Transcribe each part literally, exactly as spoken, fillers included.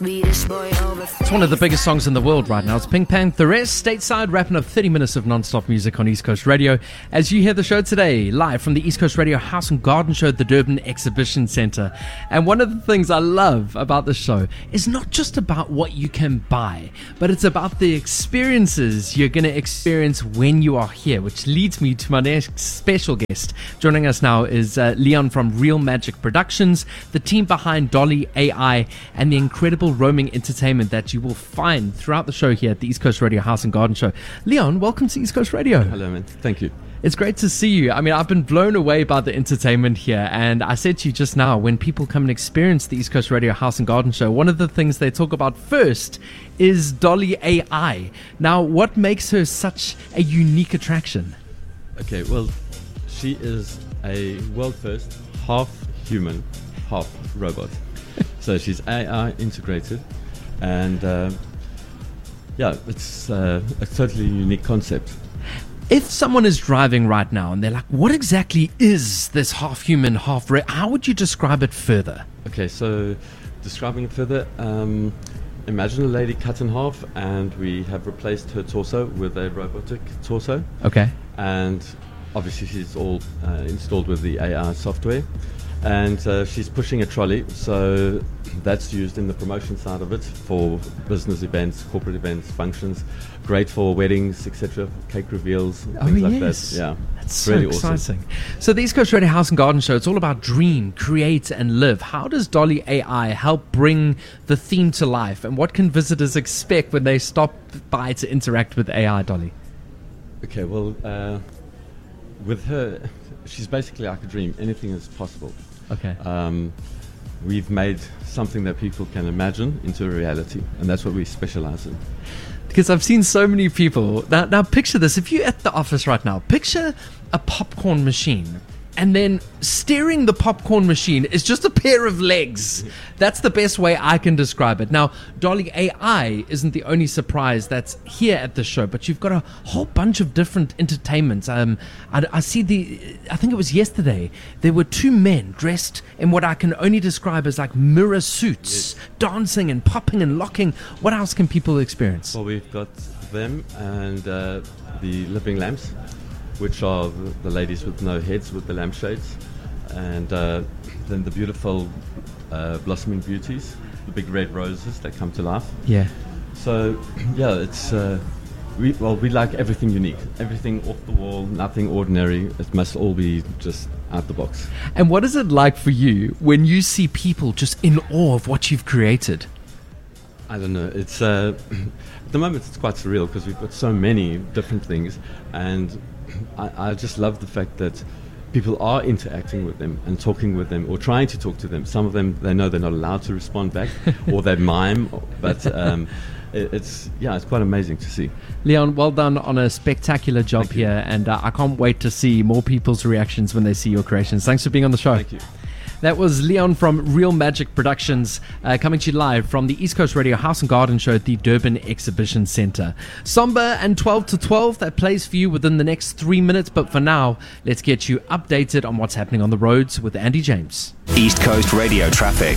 It's one of the biggest songs in the world right now. It's Pink Pantheress, stateside, wrapping up thirty minutes of non-stop music on East Coast Radio. As you hear the show today, live from the East Coast Radio House and Garden Show at the Durban Exhibition Centre. And one of the things I love about the show is not just about what you can buy, but it's about the experiences you're going to experience when you are here, which leads me to my next special guest. Joining us now is uh, Leon from Real Magic Productions, the team behind Dolly A I, and the incredible roaming entertainment that you will find throughout the show here at the East Coast Radio House and Garden Show. Leon, welcome to East Coast Radio. Hello, man. Thank you. It's great to see you. I mean, I've been blown away by the entertainment here. And I said to you just now, when people come and experience the East Coast Radio House and Garden Show, one of the things they talk about first is Dolly A I. Now, what makes her such a unique attraction? Okay, well, she is a world first half human, half robot. So she's A I integrated, and uh, yeah, it's uh, a totally unique concept. If someone is driving right now and they're like, what exactly is this half human, half red? How would you describe it further? Okay, so describing it further, um, imagine a lady cut in half, and we have replaced her torso with a robotic torso. Okay. And obviously she's all uh, installed with the A I software. And uh, she's pushing a trolley, so that's used in the promotion side of it for business events, corporate events, functions. Great for weddings, et cetera, cake reveals, oh, things yes. like that. Yeah, that's it's so really exciting. Awesome. So the East Coast Radio House and Garden Show, it's all about dream, create, and live. How does Dolly A I help bring the theme to life, and what can visitors expect when they stop by to interact with A I, Dolly? Okay, well, uh, with her, she's basically like a dream. Anything is possible. Okay. Um, we've made something that people can imagine into a reality, and that's what we specialize in. Because I've seen so many people. Now, now picture this. If you're at the office right now, picture a popcorn machine. And then steering the popcorn machine is just a pair of legs. That's the best way I can describe it. Now, Dolly A I isn't the only surprise that's here at the show, but you've got a whole bunch of different entertainments. Um, I, I see the, I think it was yesterday, there were two men dressed in what I can only describe as like mirror suits, yes, dancing and popping and locking. What else can people experience? Well, we've got them and uh, the living lamps, which are the, the ladies with no heads with the lampshades, and uh, then the beautiful uh, blossoming beauties, the big red roses that come to life. Yeah. So, yeah, it's uh, we well we like everything unique, everything off the wall, nothing ordinary. It must all be just out the box. And what is it like for you when you see people just in awe of what you've created? I don't know. It's uh, at the moment it's quite surreal because we've got so many different things, and I, I just love the fact that people are interacting with them and talking with them or trying to talk to them. Some of them, they know they're not allowed to respond back or they mime, but um, it, it's, yeah, it's quite amazing to see. Leon, well done on a spectacular job Thank you. here, and uh, I can't wait to see more people's reactions when they see your creations. Thanks for being on the show. Thank you. That was Leon from Real Magic Productions, uh, coming to you live from the East Coast Radio House and Garden Show at the Durban Exhibition Centre. Somber and twelve to twelve, that plays for you within the next three minutes. But for now, let's get you updated on what's happening on the roads with Andy James. East Coast Radio traffic.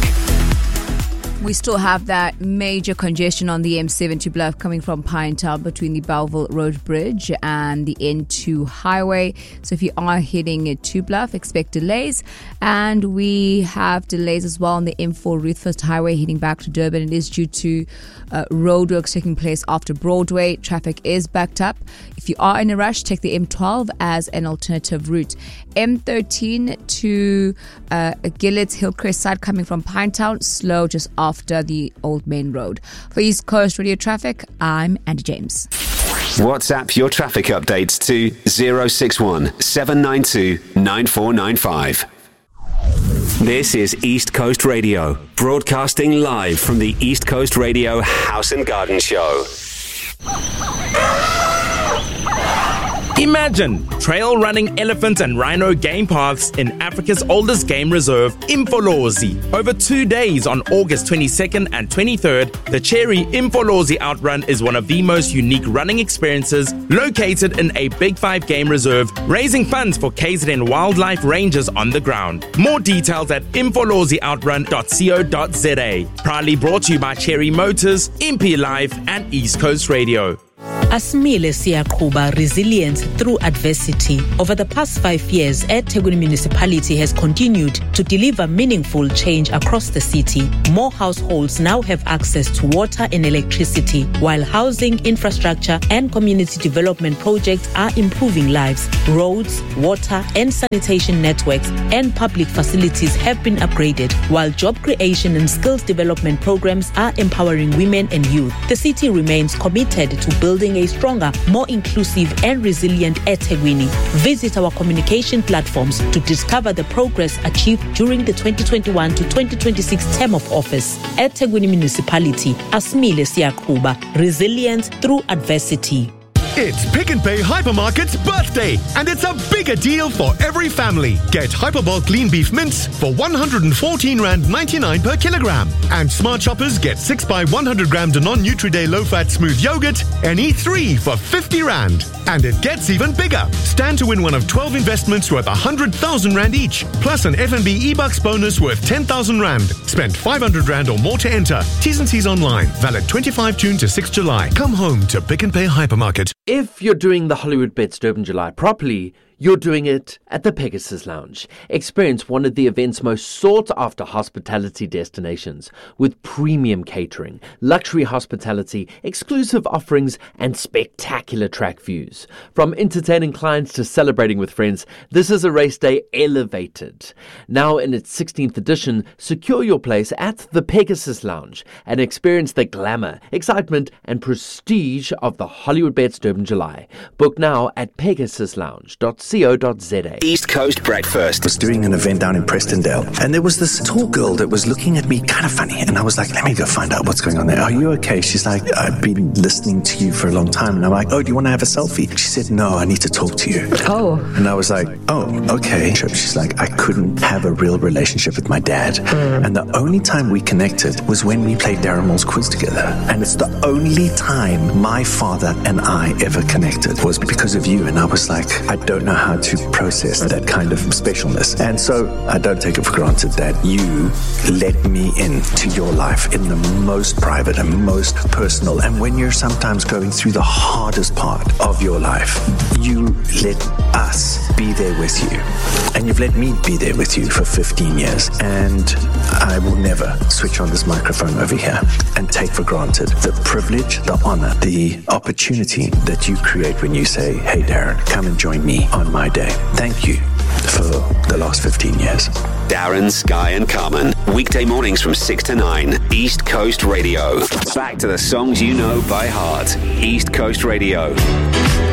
We still have that major congestion on the M seven to Bluff coming from Pinetown between the Bellville Road Bridge and the N two highway. So if you are heading to Bluff, expect delays. And we have delays as well on the M four Ruthfest Highway heading back to Durban. It is due to uh, roadworks taking place after Broadway. Traffic is backed up. If you are in a rush, take the M twelve as an alternative route. M thirteen to uh, Gillet's Hillcrest side coming from Pinetown, slow just after the Old Main Road. For East Coast Radio Traffic, I'm Andy James. WhatsApp your traffic updates to zero six one seven nine two nine four nine five. This is East Coast Radio, broadcasting live from the East Coast Radio House and Garden Show. Imagine trail running elephant and rhino game paths in Africa's oldest game reserve, Imfolozi. Over two days on August twenty-second and twenty-third, the Cherry Imfolozi Outrun is one of the most unique running experiences located in a Big Five game reserve, raising funds for K Z N wildlife rangers on the ground. More details at imfolozi outrun dot co dot za. Proudly brought to you by Cherry Motors, Impi Live and East Coast Radio. Asmile Siyaqhuba Resilience Through Adversity. Over the past five years, eThekwini Municipality has continued to deliver meaningful change across the city. More households now have access to water and electricity, while housing, infrastructure, and community development projects are improving lives. Roads, water, and sanitation networks and public facilities have been upgraded, while job creation and skills development programs are empowering women and youth. The city remains committed to building a stronger, more inclusive and resilient eThekwini. Visit our communication platforms to discover the progress achieved during the twenty twenty-one to twenty twenty-six term of office. eThekwini Municipality, Asmile Siyaqhuba, Resilience Through Adversity. It's Pick n Pay Hypermarket's birthday, and it's a bigger deal for every family. Get Hyperbulk lean beef mince for one hundred fourteen rand ninety-nine per kilogram. And Smart Shoppers get six by one hundred gram Danone Nutri-Day low-fat smooth yogurt and E three for fifty rand. And it gets even bigger. Stand to win one of twelve investments worth one hundred thousand rand each, plus an F N B E-Bucks bonus worth ten thousand rand. Spend five hundred rand or more to enter. T's and C's online. Valid twenty-fifth of June to sixth of July. Come home to Pick n Pay Hypermarket. If you're doing the Hollywood Bets Durban July properly, you're doing it at the Pegasus Lounge. Experience one of the event's most sought-after hospitality destinations with premium catering, luxury hospitality, exclusive offerings, and spectacular track views. From entertaining clients to celebrating with friends, this is a race day elevated. Now in its sixteenth edition, secure your place at the Pegasus Lounge and experience the glamour, excitement, and prestige of the Hollywood Bets Durban July. Book now at pegasus lounge dot co dot za. East Coast Breakfast. I was doing an event down in Prestondale, and there was this tall girl that was looking at me kind of funny, and I was like, let me go find out what's going on there. Are you okay? She's like, I've been listening to you for a long time. And I'm like, oh, do you want to have a selfie? She said, no, I need to talk to you. Oh. And I was like, oh, okay. She's like, I couldn't have a real relationship with my dad. Mm. And the only time we connected was when we played Darren Moore's quiz together. And it's the only time my father and I ever connected was because of you. And I was like, I don't know how to process that kind of specialness. And so I don't take it for granted that you let me into your life in the most private and most personal. And when you're sometimes going through the hardest part of your life, you let us be there with you. And you've let me be there with you for fifteen years. And I will never switch on this microphone over here and take for granted the privilege, the honor, the opportunity that you create when you say, hey, Darren, come and join me on my day. Thank you for the last fifteen years. Darren, Sky and Carmen. Weekday mornings from six to nine. East Coast Radio. Back to the songs you know by heart. East Coast Radio.